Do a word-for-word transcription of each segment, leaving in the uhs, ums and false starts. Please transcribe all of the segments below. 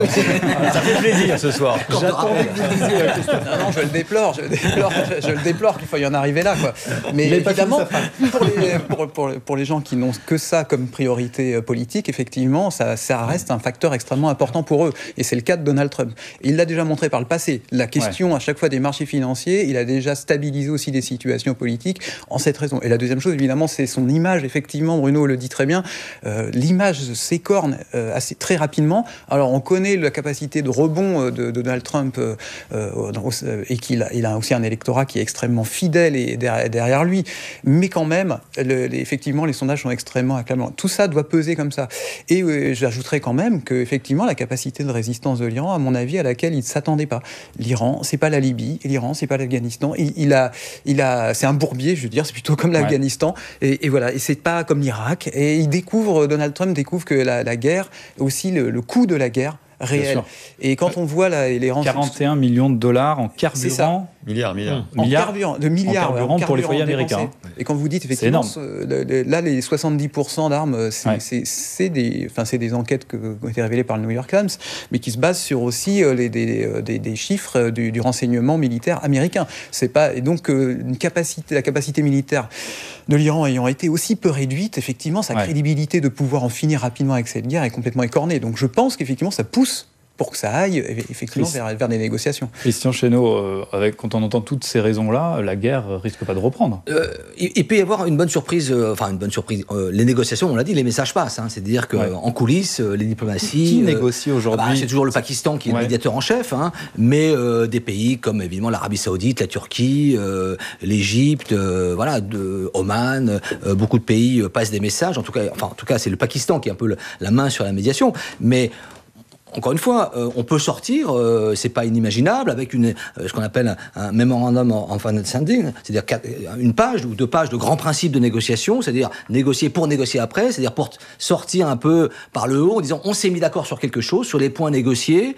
Ça fait plaisir ce soir. J'attendais que vous le disiez. Non, non, je le déplore, je le déplore, je, je le déplore qu'il faut y en arriver là, quoi. Mais évidemment, pour les, pour, pour, pour les gens qui n'ont que ça comme priorité politique, effectivement, ça, ça reste un facteur extrêmement important pour eux. Et c'est le cas de Donald Trump. Il l'a déjà montré par le passé. La question, ouais. à chaque fois, des marchés financiers, il a déjà stabilisé aussi des situations politiques en cette raison. Et la deuxième chose, évidemment, c'est son image. Effectivement, Bruno le dit très bien, euh, l'image s'écorne euh, assez, très rapidement. Alors, on connaît la capacité de rebond de, de Donald Trump euh, euh, et qu'il a, il a aussi un électorat qui est extrêmement fidèle et derrière, derrière lui. Mais quand même, le, les, effectivement, les sondages sont extrêmement acclamants. Tout ça doit peser comme ça. Et euh, j'ajouterais quand même qu'effectivement, la capacité de résistance de l'Iran, à mon avis, à laquelle il ne s'attendait pas. L'Iran, c'est pas la Libye, l'Iran, c'est pas l'Afghanistan. Il, il a, il a, c'est un bourbier, je veux dire, c'est plutôt comme l'Afghanistan. Ouais. Et, et voilà, et c'est pas comme l'Irak. Et il découvre, Donald Trump découvre que la, la guerre, aussi le, le coût de la guerre, réel. Et quand on voit là, les rangs... quarante et un millions de dollars en carburant. Milliards, milliards. En milliards, carburant, de milliards. En carburant, ouais, en carburant pour les foyers américains. Et quand vous dites, effectivement, le, le, là, les soixante-dix pour cent d'armes, c'est, ouais. c'est, c'est, des, c'est des enquêtes qui ont été révélées par le New York Times, mais qui se basent sur aussi les, des, des, des chiffres du, du renseignement militaire américain. C'est pas, et donc, une capacité, la capacité militaire de l'Iran ayant été aussi peu réduite, effectivement, sa ouais. crédibilité de pouvoir en finir rapidement avec cette guerre est complètement écornée. Donc je pense qu'effectivement, ça pousse pour que ça aille effectivement vers, vers des négociations. Christian Chesneau, euh, avec, quand on entend toutes ces raisons-là, la guerre risque pas de reprendre. Euh, il, il peut y avoir une bonne surprise, euh, enfin une bonne surprise. Euh, les négociations, on l'a dit, les messages passent. Hein, c'est-à-dire qu'en ouais. coulisses, euh, les diplomaties... Qui négocie aujourd'hui ? bah, C'est toujours le Pakistan qui est ouais. le médiateur en chef, hein, mais euh, des pays comme évidemment l'Arabie Saoudite, la Turquie, euh, l'Égypte, euh, voilà, de, Oman, euh, beaucoup de pays euh, passent des messages. En tout cas, enfin, en tout cas, c'est le Pakistan qui a un peu le, la main sur la médiation, mais... Encore une fois, euh, on peut sortir, euh, c'est pas inimaginable, avec une, euh, ce qu'on appelle un, un memorandum of understanding, c'est-à-dire quatre, une page ou deux pages de grands principes de négociation, c'est-à-dire négocier pour négocier après, c'est-à-dire pour sortir un peu par le haut en disant on s'est mis d'accord sur quelque chose, sur les points négociés,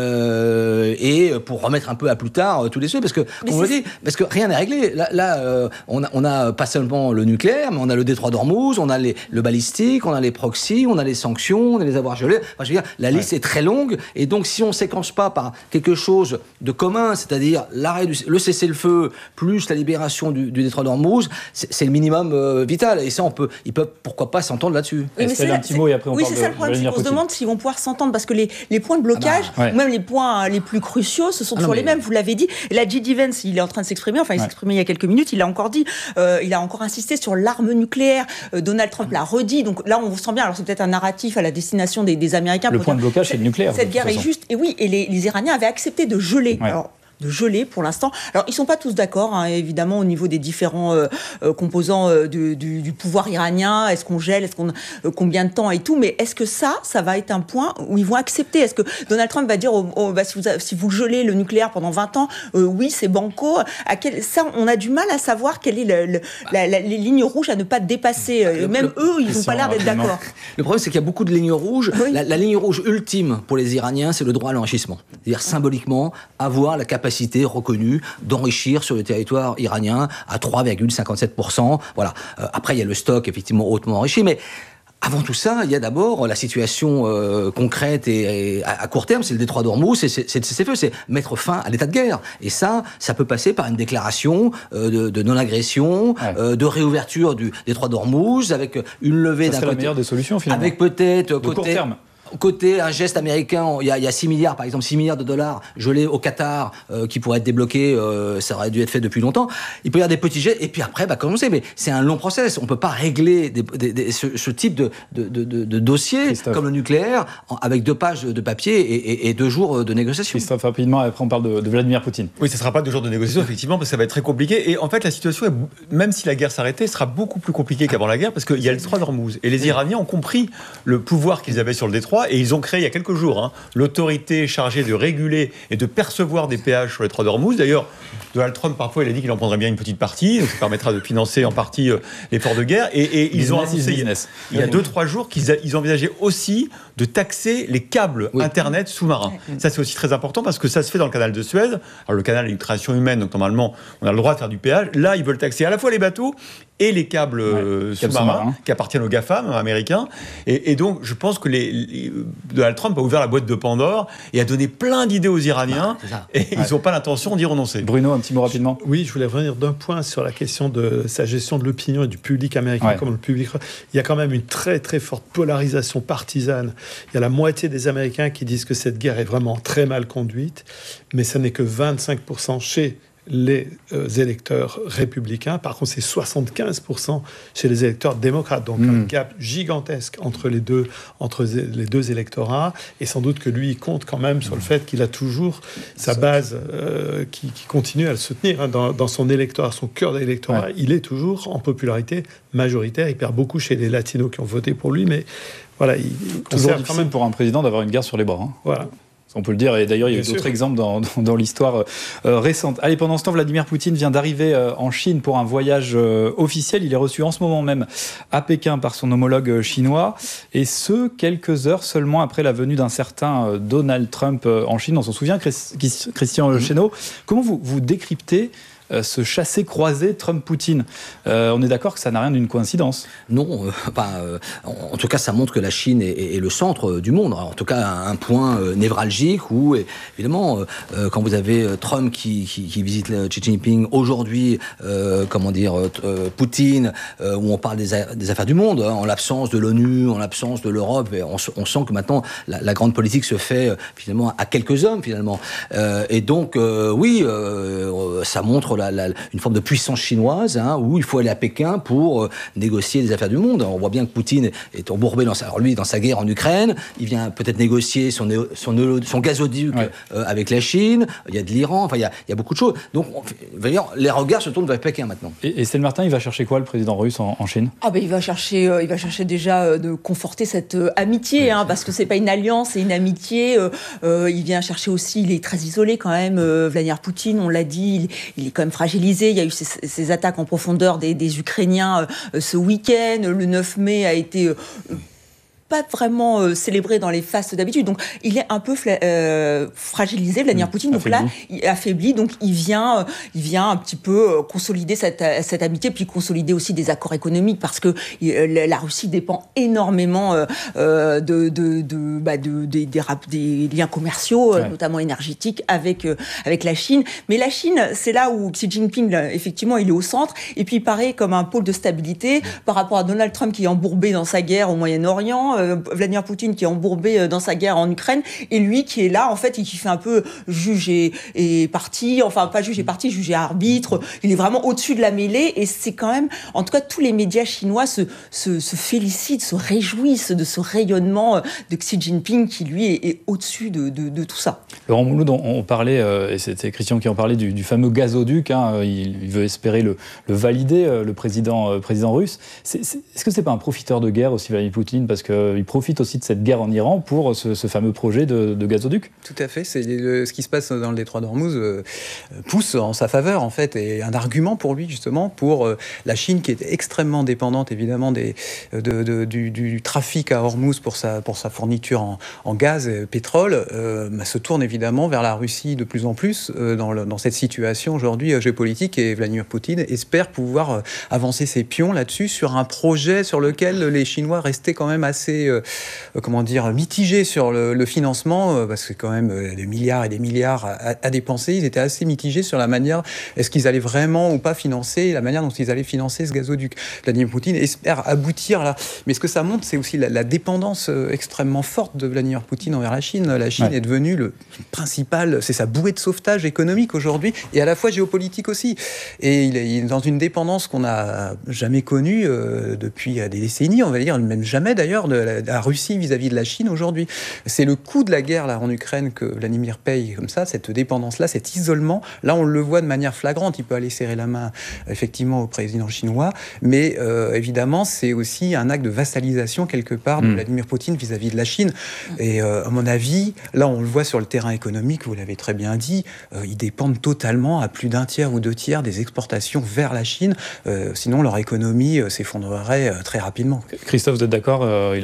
euh, et pour remettre un peu à plus tard euh, tous les sujets, parce que, comme on le dit, parce que rien n'est réglé. Là, là euh, on, a, on a pas seulement le nucléaire, mais on a le détroit d'Ormuz, on a les, le balistique, on a les proxys, on a les sanctions, on a les avoirs gelés. Enfin, je veux dire, la liste ouais. est très longue, et donc si on ne séquence pas par quelque chose de commun, c'est-à-dire l'arrêt du, le cessez-le-feu plus la libération du, du détroit d'Ormuz, c'est, c'est le minimum euh, vital, et ça on peut, ils peuvent pourquoi pas s'entendre là-dessus. Oui, mais c'est, un petit mot et après on oui, parle c'est ça de, le problème, c'est qu'on se demande s'ils vont pouvoir s'entendre, parce que les, les points de blocage, ah bah, ouais. ou même les points les plus cruciaux, ce sont ah toujours non, mais... les mêmes, vous l'avez dit. Et là, J D. Vance, il est en train de s'exprimer, enfin il ouais. s'exprimait il y a quelques minutes, il a encore dit, euh, il a encore insisté sur l'arme nucléaire, euh, Donald Trump l'a redit, donc là on sent bien, alors c'est peut-être un narratif à la destination des, des Américains. Le point de blocage, c'est le nucléaire. Cette guerre est juste, et oui, et les, les Iraniens avaient accepté de geler. Ouais. Alors, de geler pour l'instant. Alors, ils ne sont pas tous d'accord, hein, évidemment, au niveau des différents euh, euh, composants euh, du, du, du pouvoir iranien. Est-ce qu'on gèle ? Est-ce qu'on, euh, combien de temps et tout ? Mais est-ce que ça, ça va être un point où ils vont accepter ? Est-ce que Donald Trump va dire, oh, oh, bah, si, vous, si vous gelez le nucléaire pendant vingt ans, euh, oui, c'est banco. À quel, ça, on a du mal à savoir quelles sont le, le, la, la, les lignes rouges à ne pas dépasser. Euh, même le, eux, ils n'ont pas l'air d'être d'accord. Le problème, c'est qu'il y a beaucoup de lignes rouges. Oui. La, la ligne rouge ultime pour les Iraniens, c'est le droit à l'enrichissement. C'est-à-dire, symboliquement, avoir la capacité reconnue d'enrichir sur le territoire iranien à trois virgule cinquante-sept pour cent. Voilà. Euh, après, il y a le stock, effectivement, hautement enrichi, mais avant tout ça, il y a d'abord la situation euh, concrète et, et à, à court terme, c'est le détroit d'Ormuz, c'est, c'est, c'est, c'est, c'est mettre fin à l'état de guerre. Et ça, ça peut passer par une déclaration euh, de, de non-agression, ouais. euh, de réouverture du détroit d'Ormuz, avec une levée ça d'un serait côté, la meilleure des solutions, finalement. Avec peut-être de côté court terme. Côté un geste américain, il y, a, il y a six milliards, par exemple, six milliards de dollars gelés au Qatar, euh, qui pourraient être débloqués, euh, ça aurait dû être fait depuis longtemps. Il peut y avoir des petits gestes, et puis après, bah, comme on sait, mais c'est un long process. On ne peut pas régler des, des, des, ce, ce type de, de, de, de dossier, Christophe. Comme le nucléaire, en, avec deux pages de papier et, et, et deux jours de négociation. Christophe, rapidement, après on parle de, de Vladimir Poutine. Oui, ça ne sera pas deux jours de négociation, effectivement, parce que ça va être très compliqué. Et en fait, la situation, est, même si la guerre s'arrêtait, sera beaucoup plus compliquée qu'avant la guerre, parce qu'il y a le détroit d'Ormuz. Et les Iraniens ont compris le pouvoir qu'ils avaient sur le détroit, et ils ont créé il y a quelques jours hein, l'autorité chargée de réguler et de percevoir des péages sur le détroit d'Ormuz. D'ailleurs, Donald Trump, parfois, il a dit qu'il en prendrait bien une petite partie, donc ça permettra de financer en partie euh, l'effort de guerre. Et, et ils ont annoncé business. il y a deux, trois jours qu'ils a, ils envisageaient aussi de taxer les câbles oui. Internet sous-marins. Oui. Ça, c'est aussi très important parce que ça se fait dans le canal de Suez. Alors, le canal est une création humaine, donc normalement, on a le droit de faire du péage. Là, ils veulent taxer à la fois les bateaux et les câbles ouais, sous-marins qui appartiennent aux GAFAM américains. Et, et donc, je pense que les, les, Donald Trump a ouvert la boîte de Pandore et a donné plein d'idées aux Iraniens. Ah, et ouais. ils n'ont pas l'intention d'y renoncer. Bruno, un petit mot rapidement. Oui, je voulais revenir d'un point sur la question de sa gestion de l'opinion et du public américain. Ouais. Comme le public, il y a quand même une très très forte polarisation partisane. Il y a la moitié des Américains qui disent que cette guerre est vraiment très mal conduite, mais ça n'est que vingt-cinq pour cent chez les euh, électeurs républicains. Par contre, c'est soixante-quinze pour cent chez les électeurs démocrates. Donc, mmh. un gap gigantesque entre les deux, entre les deux électorats. Et sans doute que lui, il compte quand même sur le fait qu'il a toujours sa base euh, qui, qui continue à le soutenir. Hein, dans, dans son électorat, son cœur d'électorat, ouais. il est toujours en popularité majoritaire. Il perd beaucoup chez les latinos qui ont voté pour lui, mais voilà, il, il toujours difficile quand même pour un président d'avoir une guerre sur les bras. Hein. Voilà. On peut le dire, et d'ailleurs il y a eu d'autres exemples dans, dans, dans l'histoire euh, récente. Allez, pendant ce temps, Vladimir Poutine vient d'arriver euh, en Chine pour un voyage euh, officiel. Il est reçu en ce moment même à Pékin par son homologue chinois, et ce, quelques heures seulement après la venue d'un certain euh, Donald Trump euh, en Chine. On s'en souvient, Chris, Christian mmh. Chesneau. Comment vous, vous décryptez Euh, ce chassé-croisé Trump-Poutine? euh, On est d'accord que ça n'a rien d'une coïncidence? Non, euh, enfin, euh, en, en tout cas, ça montre que la Chine est, est, est le centre euh, du monde. Alors, en tout cas, un, un point euh, névralgique où, évidemment, euh, quand vous avez euh, Trump qui, qui, qui visite le Xi Jinping, aujourd'hui, euh, comment dire, euh, Poutine, euh, où on parle des, a, des affaires du monde, hein, en l'absence de l'ONU, en l'absence de l'Europe, et on, on sent que maintenant, la, la grande politique se fait, euh, finalement, à quelques hommes, finalement. Euh, et donc, euh, oui, euh, ça montre La, la, une forme de puissance chinoise, hein, où il faut aller à Pékin pour euh, négocier les affaires du monde. On voit bien que Poutine est embourbé dans sa, alors lui, dans sa guerre en Ukraine. Il vient peut-être négocier son, son, son gazoduc ouais. euh, avec la Chine. Il y a de l'Iran. Enfin, il y a, il y a beaucoup de choses. Donc, on, les regards se tournent vers Pékin maintenant. Et, et Estelle Martin, il va chercher quoi, le président russe, en, en Chine? Ah ben, il va chercher, euh, il va chercher déjà euh, de conforter cette euh, amitié, oui. hein, parce que c'est pas une alliance, c'est une amitié. Euh, euh, il vient chercher aussi, il est très isolé quand même. Euh, Vladimir Poutine, on l'a dit, il, il est quand même fragilisé. Il y a eu ces, ces attaques en profondeur des, des Ukrainiens euh, ce week-end. Le neuf mai a été euh, pas vraiment euh, célébré dans les fastes d'habitude. Donc, il est un peu fla- euh, fragilisé, Vladimir mmh, Poutine. Donc affaibli. là, il est affaibli. Donc, il vient, euh, il vient un petit peu euh, consolider cette, cette amitié, puis consolider aussi des accords économiques, parce que euh, la Russie dépend énormément euh, euh, de, de, de, bah, de, de, des, des liens commerciaux, ouais. euh, notamment énergétiques, avec, euh, avec la Chine. Mais la Chine, c'est là où Xi Jinping, là, effectivement, il est au centre. Et puis, il paraît comme un pôle de stabilité par rapport à Donald Trump, qui est embourbé dans sa guerre au Moyen-Orient. Vladimir Poutine qui est embourbé dans sa guerre en Ukraine, et lui qui est là en fait et qui fait un peu juge et, et parti, enfin pas juge et parti, juge et arbitre. Il est vraiment au-dessus de la mêlée, et c'est quand même, en tout cas tous les médias chinois se, se, se félicitent, se réjouissent de ce rayonnement de Xi Jinping qui lui est, est au-dessus de, de, de tout ça. Laurent Mouloud, on, on parlait, euh, et c'était Christian qui en parlait, du, du fameux gazoduc, hein, il, il veut espérer le, le valider, euh, le président, euh, président russe. C'est, c'est, est-ce que c'est pas un profiteur de guerre aussi, Vladimir Poutine, parce que il profite aussi de cette guerre en Iran pour ce, ce fameux projet de, de gazoduc? Tout à fait. C'est le, ce qui se passe dans le détroit d'Ormuz euh, pousse en sa faveur, en fait, et un argument pour lui, justement, pour euh, la Chine, qui est extrêmement dépendante, évidemment, des, de, de, du, du trafic à Ormuz pour sa, pour sa fourniture en, en gaz et pétrole, euh, bah, se tourne évidemment vers la Russie de plus en plus euh, dans, le, dans cette situation aujourd'hui euh, géopolitique, et Vladimir Poutine espère pouvoir euh, avancer ses pions là-dessus sur un projet sur lequel les Chinois restaient quand même assez Euh, comment dire, mitigés sur le, le financement, euh, parce que quand même euh, des milliards et des milliards à, à dépenser. Ils étaient assez mitigés sur la manière, est-ce qu'ils allaient vraiment ou pas financer, la manière dont ils allaient financer ce gazoduc. Vladimir Poutine espère aboutir là. Mais ce que ça montre, c'est aussi la, la dépendance euh, extrêmement forte de Vladimir Poutine envers la Chine. La Chine ouais. est devenue le principal, c'est sa bouée de sauvetage économique aujourd'hui, et à la fois géopolitique aussi. Et il est, il est dans une dépendance qu'on n'a jamais connue euh, depuis des décennies, on va dire, même jamais d'ailleurs, de la, de la Russie vis-à-vis de la Chine aujourd'hui. C'est le coût de la guerre là, en Ukraine que Vladimir paye comme ça, cette dépendance-là, cet isolement. Là, on le voit de manière flagrante. Il peut aller serrer la main, effectivement, au président chinois, mais euh, évidemment, c'est aussi un acte de vassalisation, quelque part, de mmh. Vladimir Poutine vis-à-vis de la Chine. Et euh, à mon avis, là, on le voit sur le terrain économique, vous l'avez très bien dit, euh, ils dépendent totalement, à plus d'un tiers ou deux tiers, des exportations vers la Chine. Euh, sinon, leur économie euh, s'effondrerait euh, très rapidement. Christophe, vous êtes d'accord? euh, Il est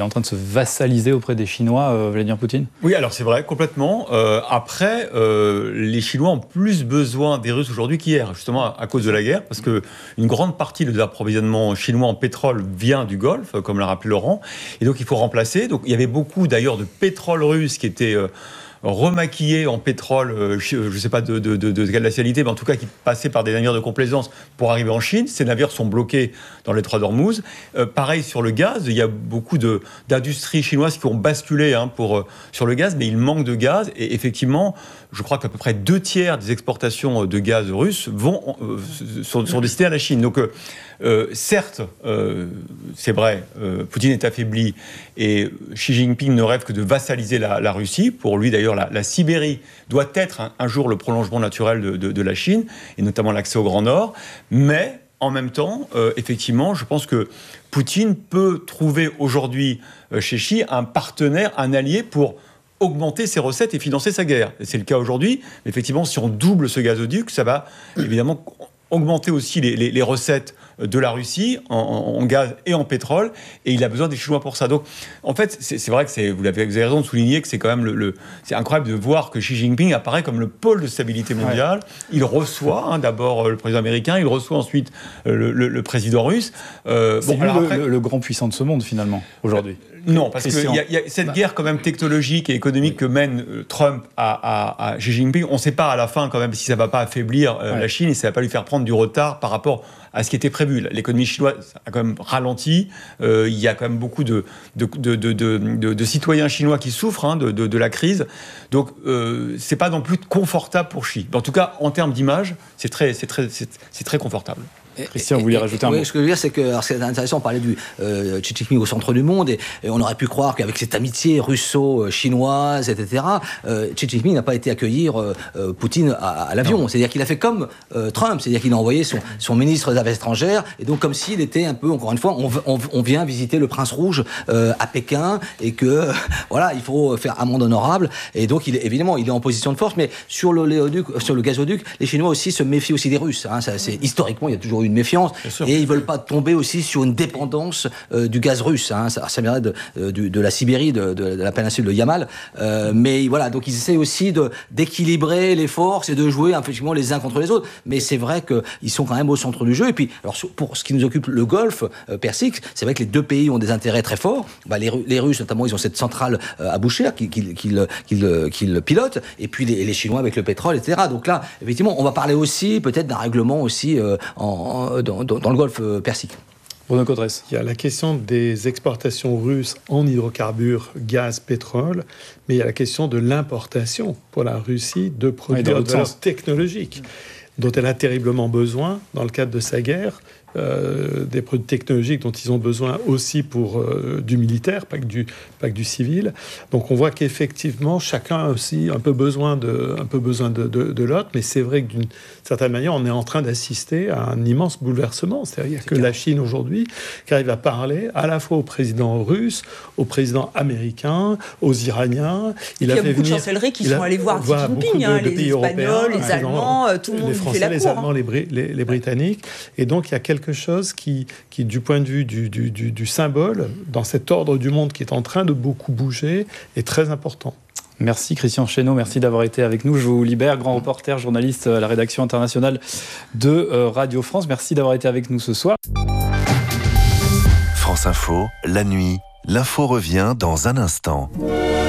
en train de se vassaliser auprès des Chinois, euh, Vladimir Poutine ? Oui, alors c'est vrai, complètement. Euh, après, euh, les Chinois ont plus besoin des Russes aujourd'hui qu'hier, justement à, à cause de la guerre, parce qu'une grande partie de l'approvisionnement chinois en pétrole vient du Golfe, comme l'a rappelé Laurent, et donc il faut remplacer. Donc il y avait beaucoup d'ailleurs de pétrole russe qui était... Euh, remaquillé en pétrole, je ne sais pas de, de, de, de quelle nationalité, mais en tout cas qui passait par des navires de complaisance pour arriver en Chine. Ces navires sont bloqués dans les trois d'Ormuz. Euh, pareil sur le gaz, il y a beaucoup de, d'industries chinoises qui ont basculé hein, pour, euh, sur le gaz, mais il manque de gaz. Et effectivement, je crois qu'à peu près deux tiers des exportations de gaz russes vont, euh, sont, sont destinées à la Chine. Donc, euh, Euh, certes, euh, c'est vrai, euh, Poutine est affaibli et Xi Jinping ne rêve que de vassaliser la, la Russie. Pour lui, d'ailleurs, la, la Sibérie doit être un, un jour le prolongement naturel de, de, de la Chine, et notamment l'accès au Grand Nord. Mais en même temps, euh, effectivement, je pense que Poutine peut trouver aujourd'hui euh, chez Xi un partenaire, un allié pour augmenter ses recettes et financer sa guerre. Et c'est le cas aujourd'hui. Effectivement, si on double ce gazoduc, ça va évidemment augmenter aussi les, les, les recettes de la Russie en, en gaz et en pétrole, et il a besoin des Chinois pour ça. Donc, en fait, c'est, c'est vrai que c'est, vous avez, vous avez raison de souligner que c'est quand même le, le, c'est incroyable de voir que Xi Jinping apparaît comme le pôle de stabilité mondiale. Ouais. Il reçoit hein, d'abord le président américain, il reçoit ensuite le, le, le président russe. Euh, c'est bon, lui alors le, après, le, le grand puissant de ce monde finalement aujourd'hui. Non, parce qu'il y, y a cette bah. guerre quand même technologique et économique oui. que mène euh, Trump à, à, à Xi Jinping. On ne sait pas à la fin quand même si ça ne va pas affaiblir euh, ouais. la Chine et ça ne va pas lui faire prendre du retard par rapport à ce qui était prévu. L'économie chinoise a quand même ralenti. Euh, il y a quand même beaucoup de, de, de, de, de, de, de citoyens chinois qui souffrent hein, de, de, de la crise. Donc, euh, ce n'est pas non plus confortable pour Xi. En tout cas, en termes d'image, c'est très, c'est très, c'est, c'est très confortable. Christian, vous vouliez rajouter un oui, mot ? Ce que je veux dire, c'est que alors c'est intéressant, on parlait du euh, Xi Jinping au centre du monde, et, et on aurait pu croire qu'avec cette amitié russo-chinoise, et cetera, euh, Xi Jinping n'a pas été accueillir euh, Poutine à, à l'avion. Non. C'est-à-dire qu'il a fait comme euh, Trump, c'est-à-dire qu'il a envoyé son, son ministre des Affaires étrangères, et donc comme s'il était un peu, encore une fois, on, on, on vient visiter le Prince Rouge euh, à Pékin, et que euh, voilà, il faut faire amende honorable. Et donc, il est, évidemment, il est en position de force, mais sur le, léoduc, sur le gazoduc, les Chinois aussi se méfient aussi des Russes. Hein, ça, c'est, historiquement, il y a toujours eu une méfiance, et ils veulent pas tomber aussi sur une dépendance euh, du gaz russe. Hein, ça, ça viendrait de, de, de la Sibérie, de, de, de la péninsule de Yamal. Euh, mais voilà, donc ils essaient aussi de, d'équilibrer les forces et de jouer effectivement les uns contre les autres. Mais c'est vrai qu'ils sont quand même au centre du jeu. Et puis, alors pour ce qui nous occupe, le Golfe euh, Persique, c'est vrai que les deux pays ont des intérêts très forts. Bah, les, les Russes, notamment, ils ont cette centrale euh, à Boucher qu'ils qui, qui, qui, qui, qui pilotent, et puis les, les Chinois avec le pétrole, et cetera. Donc là, effectivement, on va parler aussi peut-être d'un règlement aussi euh, en, en, dans, dans le Golfe Persique. Bruno Codresse. Il y a la question des exportations russes en hydrocarbures, gaz, pétrole, mais il y a la question de l'importation pour la Russie de produits de valeur technologique, dont elle a terriblement besoin dans le cadre de sa guerre. Euh, des produits technologiques dont ils ont besoin aussi pour euh, du militaire, pas que du, pas que du civil. Donc on voit qu'effectivement, chacun a aussi un peu besoin de, un peu besoin de, de, de l'autre, mais c'est vrai que d'une certaine manière, on est en train d'assister à un immense bouleversement. C'est-à-dire c'est que clair. La Chine aujourd'hui, qui arrive à parler à la fois au président russe, au président américain, aux Iraniens. Il, il y a beaucoup venir, de chancelleries qui sont allés voir Xi Jinping, hein, de, de les Espagnols, les Allemands, tout le monde les Français, fait la les cour, Allemands, hein. les, les, les Britanniques. Et donc il y a quelque chose qui, qui du point de vue du, du, du, du symbole, dans cet ordre du monde qui est en train de beaucoup bouger, est très important. Merci Christian Chesneau, merci d'avoir été avec nous. Je vous libère, grand reporter, journaliste à la rédaction internationale de Radio France. Merci d'avoir été avec nous ce soir. France Info, la nuit, l'info revient dans un instant.